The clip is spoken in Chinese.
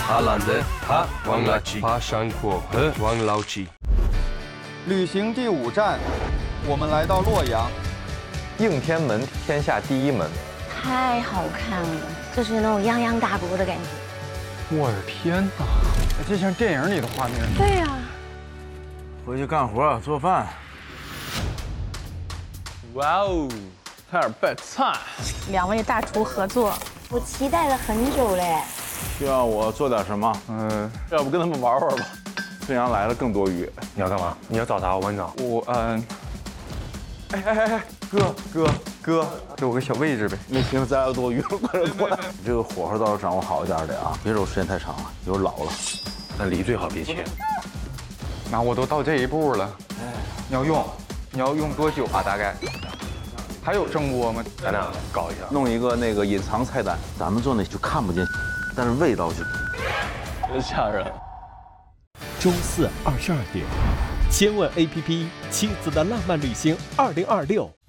爬懒人，爬王老吉，爬山坡和王老吉。 旅行第5站，我们来到洛阳。 应天门，天下第一门。 太好看了，就是那种泱泱大国的感觉。 我的天哪，这像电影里的画面。 对呀。 回去干活做饭。 哇哦，菜点白菜。 2位大厨合作， 我期待了很久嘞。 需要我做点什么？ 要不跟他们玩玩吧？ 孙杨来了更多鱼。 你要干嘛？你要找啥？我帮你找。 哥，给我个小位置呗。 没听咱要多鱼，快点过来。你这个火候倒是掌握好一点的啊，别揉时间太长了，一会儿老了。 那梨最好别切。 那我都到这一步了，你要用多久啊？大概？还有蒸锅吗？ 咱俩搞一下， 弄一个那个隐藏菜单，咱们做那就看不见，但是味道就真吓人。 周422点，千问 APP 妻子的浪漫旅行2026。